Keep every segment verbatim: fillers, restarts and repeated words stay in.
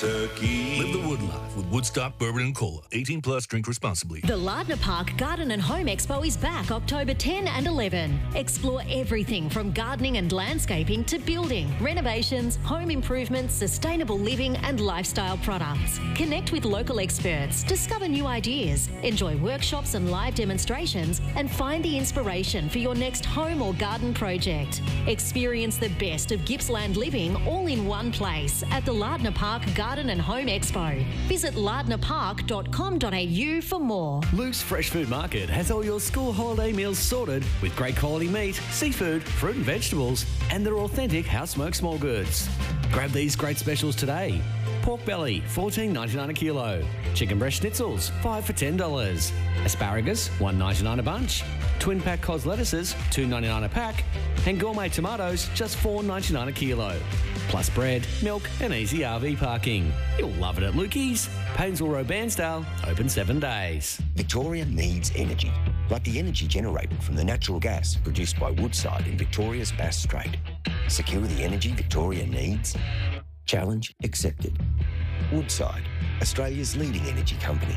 turkey. Live the wood life with Woodstock Bourbon and Cola. eighteen plus, drink responsibly. The Lardner Park Garden and Home Expo is back October tenth and eleven. Explore everything from gardening and landscaping to building, renovations, home improvements, sustainable living and lifestyle products. Connect with local experts, discover new ideas, enjoy workshops and live demonstrations, and find the inspiration for your next home or garden project. Experience the best of Gippsland living all in one place at the Lardner Park Garden and Home Expo. Visit lardner park dot com dot a u for more. Luke's Fresh Food Market has all your school holiday meals sorted with great quality meat, seafood, fruit and vegetables, and their authentic house-smoked small goods. Grab these great specials today. Pork belly, fourteen ninety-nine a kilo. Chicken breast schnitzels, five for ten dollars. Asparagus, one ninety-nine a bunch. Twin pack cos lettuces, two ninety-nine a pack. And gourmet tomatoes, just four ninety-nine a kilo. Plus bread, milk and easy R V parking. You'll love it at Lukey's. Painesville Road, Bairnsdale, open seven days. Victoria needs energy, like the energy generated from the natural gas produced by Woodside in Victoria's Bass Strait. Secure the energy Victoria needs? Challenge accepted. Woodside, Australia's leading energy company.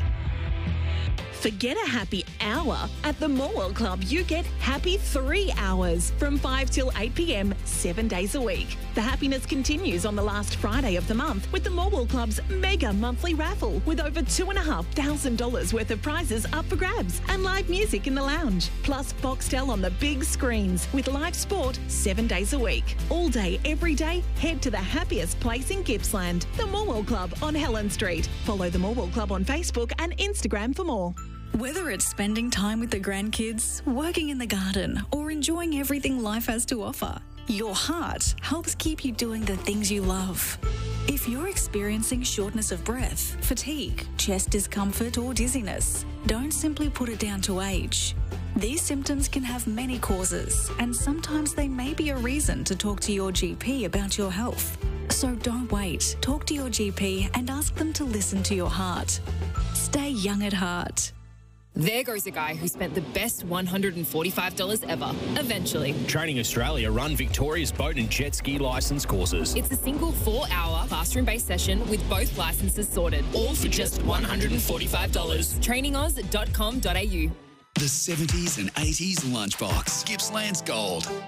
Forget a happy hour. At the Morwell Club, you get happy three hours from five till eight p m, seven days a week. The happiness continues on the last Friday of the month with the Morwell Club's mega monthly raffle with over two thousand five hundred dollars worth of prizes up for grabs and live music in the lounge. Plus Foxtel on the big screens with live sport seven days a week. All day, every day, head to the happiest place in Gippsland, the Morwell Club on Helen Street. Follow the Morwell Club on Facebook and Instagram for more. Whether it's spending time with the grandkids, working in the garden, or enjoying everything life has to offer, your heart helps keep you doing the things you love. If you're experiencing shortness of breath, fatigue, chest discomfort, or dizziness, don't simply put it down to age. These symptoms can have many causes, and sometimes they may be a reason to talk to your G P about your health. So don't wait. Talk to your G P and ask them to listen to your heart. Stay young at heart. There goes a guy who spent the best one hundred forty-five dollars ever, eventually. Training Australia run Victoria's boat and jet ski licence courses. It's a single four-hour classroom-based session with both licences sorted. All for just one hundred forty-five dollars. training oz dot com dot a u. The seventies and eighties lunchbox. Gippsland's Gold.